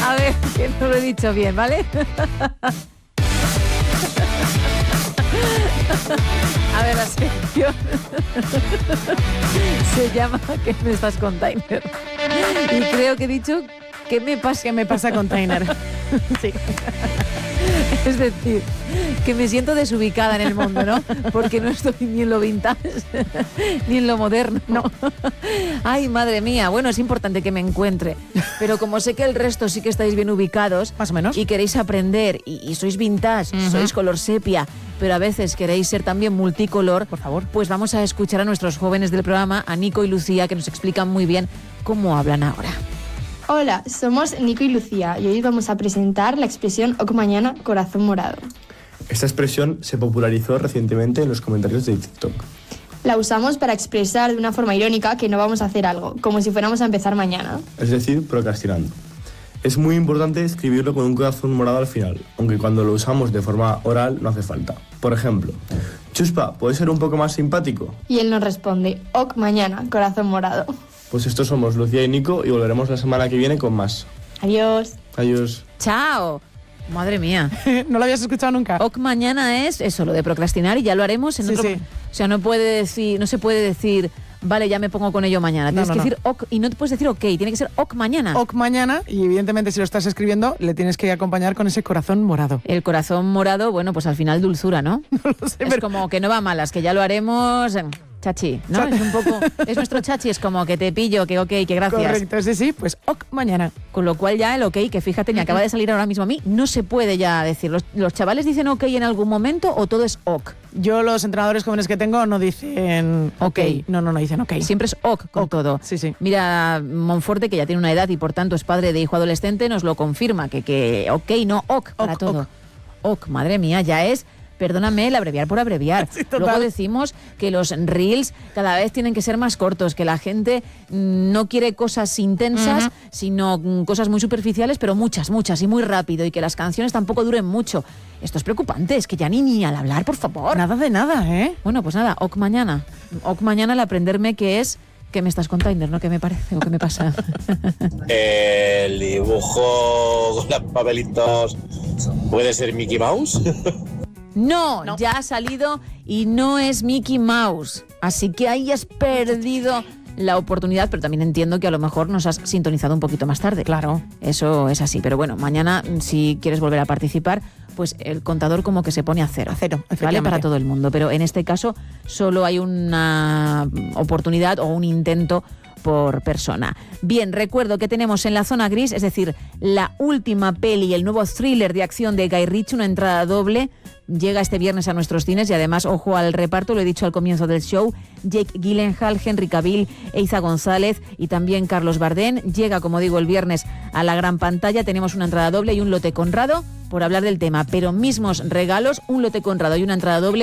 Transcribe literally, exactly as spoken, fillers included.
A ver, que no lo he dicho bien, ¿vale? A ver, la sección se llama ¿Qué me pasa, Container? Y creo que he dicho ¿Qué me pasa? ¿Qué me pasa, Container? Sí. Es decir, que me siento desubicada en el mundo, ¿no? Porque no estoy ni en lo vintage ni en lo moderno. No. Ay, madre mía. Bueno, es importante que me encuentre. Pero como sé que el resto sí que estáis bien ubicados. Más o menos. Y queréis aprender, y, y sois vintage, uh-huh. sois color sepia, pero a veces queréis ser también multicolor, por favor, pues vamos a escuchar a nuestros jóvenes del programa, a Nico y Lucía, que nos explican muy bien cómo hablan ahora. Hola, somos Nico y Lucía y hoy vamos a presentar la expresión Oc mañana, corazón morado. Esta expresión se popularizó recientemente en los comentarios de TikTok. La usamos para expresar de una forma irónica que no vamos a hacer algo, como si fuéramos a empezar mañana. Es decir, procrastinando. Es muy importante escribirlo con un corazón morado al final, aunque cuando lo usamos de forma oral no hace falta. Por ejemplo, Chuspa, ¿puedes ser un poco más simpático? Y él nos responde, Oc mañana, corazón morado. Pues estos somos Lucía y Nico y volveremos la semana que viene con más. Adiós. Adiós. Chao. Madre mía. ¿No lo habías escuchado nunca? Oc mañana es eso, lo de procrastinar, y ya lo haremos en sí, otro... Sí. O sea, no puede decir, no se puede decir, vale, ya me pongo con ello mañana. Tienes no, no, que no. decir ok, y no te puedes decir ok, tiene que ser ok mañana. Ok mañana, y evidentemente si lo estás escribiendo, le tienes que acompañar con ese corazón morado. El corazón morado, bueno, pues al final dulzura, ¿no? No lo sé, es pero... como que no va malas, que ya lo haremos... Chachi, ¿no? Es un poco... Es nuestro chachi, es como que te pillo, que ok, que gracias. Correcto, sí, sí, pues ok mañana. Con lo cual ya el ok, que fíjate, me acaba de salir ahora mismo a mí, no se puede ya decir. ¿Los, los chavales dicen ok en algún momento o todo es ok? Yo los entrenadores jóvenes que tengo no dicen ok. okay. No, no, no dicen ok. Siempre es ok con ok. todo. Sí, sí. Mira, Monforte, que ya tiene una edad y por tanto es padre de hijo adolescente, nos lo confirma, que, que ok, no ok para ok, todo. Ok. ok, madre mía, ya es... Perdóname, el abreviar por abreviar. Sí, luego decimos que los reels cada vez tienen que ser más cortos, que la gente no quiere cosas intensas, uh-huh. sino cosas muy superficiales, pero muchas, muchas y muy rápido, y que las canciones tampoco duren mucho. Esto es preocupante, es que ya ni, ni al hablar, por favor. Nada de nada, ¿eh? Bueno, pues nada, ok mañana. Ok mañana el aprenderme que es... ¿Qué me estás contando? ¿No? ¿Qué me parece o qué me pasa? El dibujo con los papelitos puede ser Mickey Mouse. No, no, ya ha salido y no es Mickey Mouse. Así que ahí has perdido la oportunidad, pero también entiendo que a lo mejor nos has sintonizado un poquito más tarde. Claro. Eso es así. Pero bueno, mañana, si quieres volver a participar, pues el contador como que se pone a cero. A cero, vale para todo el mundo. Pero en este caso solo hay una oportunidad o un intento por persona. Bien, recuerdo que tenemos en la zona gris, es decir, la última peli, el nuevo thriller de acción de Guy Ritchie, una entrada doble, llega este viernes a nuestros cines y además, ojo al reparto, lo he dicho al comienzo del show, Jake Gyllenhaal, Henry Cavill, Eiza González y también Carlos Bardem. Llega, como digo, el viernes a la gran pantalla. Tenemos una entrada doble y un lote Conrado por hablar del tema, pero mismos regalos, un lote Conrado y una entrada doble